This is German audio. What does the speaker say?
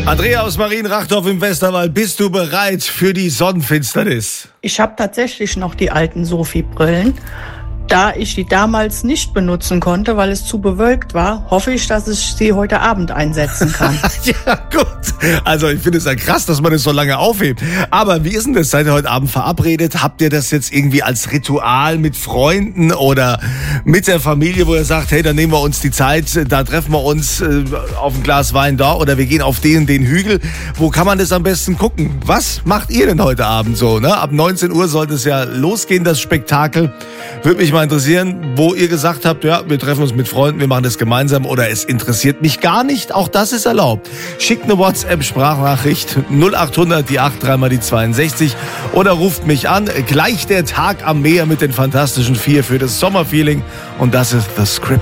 Andrea aus Marienrachdorf im Westerwald, bist du bereit für die Sonnenfinsternis? Ich habe tatsächlich noch die alten Sophie-Brillen. Da ich die damals nicht benutzen konnte, weil es zu bewölkt war, hoffe ich, dass ich sie heute Abend einsetzen kann. Ja, gut. Also ich finde es ja krass, dass man das so lange aufhebt. Aber wie ist denn das? Seid ihr heute Abend verabredet? Habt ihr das jetzt irgendwie als Ritual mit Freunden oder mit der Familie, wo ihr sagt, hey, dann nehmen wir uns die Zeit, da treffen wir uns auf ein Glas Wein da oder wir gehen auf den Hügel. Wo kann man das am besten gucken? Was macht ihr denn heute Abend so? Ne? Ab 19 Uhr sollte es ja losgehen, das Spektakel. Würde mich mal interessieren, wo ihr gesagt habt, ja, wir treffen uns mit Freunden, wir machen das gemeinsam oder es interessiert mich gar nicht. Auch das ist erlaubt. Schickt eine WhatsApp-Sprachnachricht 0800 die 83 mal die 62 oder ruft mich an. Gleich der Tag am Meer mit den Fantastischen Vier für das Sommerfeeling. Und das ist The Script.